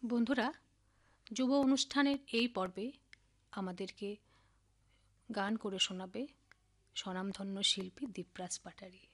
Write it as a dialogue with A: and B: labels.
A: বন্ধুরা, যুব অনুষ্ঠানের এই পর্বে আমাদেরকে গান করে শোনাবে স্বনামধন্য শিল্পী দীপরাজ পাটারি।